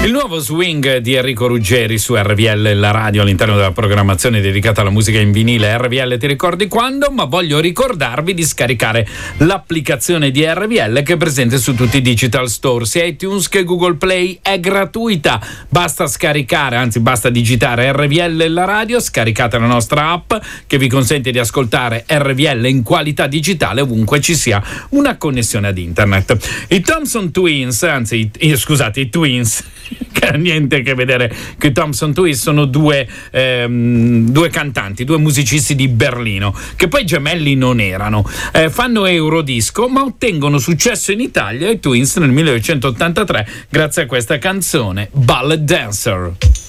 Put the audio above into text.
Il nuovo swing di Enrico Ruggeri su RVL, la radio, all'interno della programmazione dedicata alla musica in vinile. RVL ti ricordi quando? Ma voglio ricordarvi di scaricare l'applicazione di RVL che è presente su tutti i digital store, sia iTunes che Google Play. È gratuita, basta scaricare, anzi basta digitare RVL la radio, scaricate la nostra app che vi consente di ascoltare RVL in qualità digitale ovunque ci sia una connessione ad internet. I Thompson Twins, anzi i Twins che ha niente a che vedere che i Thompson Twins sono due cantanti, due musicisti di Berlino che poi gemelli non erano, fanno Eurodisco ma ottengono successo in Italia i Twins nel 1983 grazie a questa canzone Ballet Dancer.